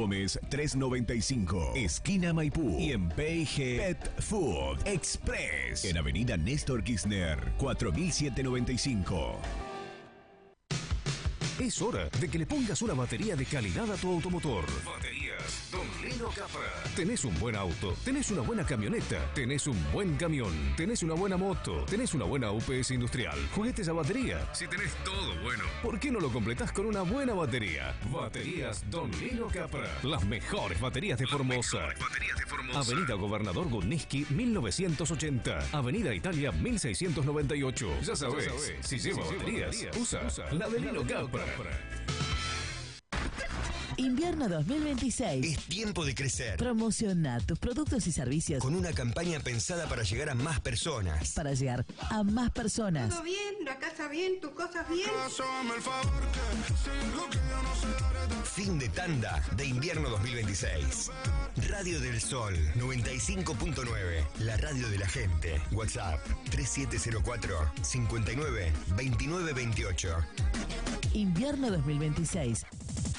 Gómez 395, esquina Maipú. Y en P&G Pet Food Express, en avenida Néstor Kirchner 4795. Es hora de que le pongas una batería de calidad a tu automotor. Baterías Don Lino Capra. Tenés un buen auto, tenés una buena camioneta, tenés un buen camión, tenés una buena moto, tenés una buena UPS industrial, juguetes a batería. Si tenés todo bueno, ¿por qué no lo completás con una buena batería? Baterías Don Lino Capra. Las mejores baterías de Formosa. Avenida Gobernador Gurniski 1980. Avenida Italia 1698. Ya sabés, si lleva baterías, usa la de Lino Capra. Invierno 2026. Es tiempo de crecer. Promociona tus productos y servicios con una campaña pensada para llegar a más personas. Para llegar a más personas. Todo bien, la casa bien, tus cosas bien. Fin de tanda de invierno 2026. Radio del Sol 95.9. La radio de la gente. WhatsApp 3704 59 29 28. Invierno 2026.